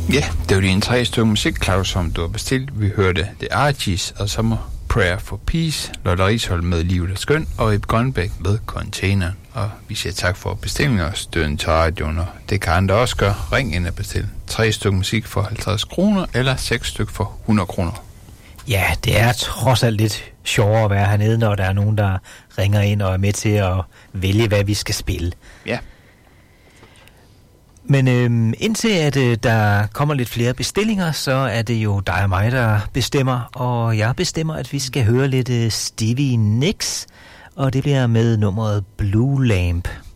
Ja, det var en 3 stykke musik, Claus, som du har bestilt. Vi hørte The Archies og Summer Prayer for Peace, Lotte Risholm med Livet er skøn, og Ib Grønbæk med Container. Og vi siger tak for bestillingen og støtten til radioen, og det kan andre også gøre. Ring ind og bestil 3 stykke musik for 50 kroner, eller 6 stykker for 100 kroner. Ja, det er trods alt lidt sjovere at være hernede, når der er nogen, der ringer ind og er med til at vælge, hvad vi skal spille. Ja. Men indtil at der kommer lidt flere bestillinger, så er det jo dig og mig, der bestemmer. Og jeg bestemmer, at vi skal høre lidt Stevie Nicks, og det bliver med nummeret Blue Lamp.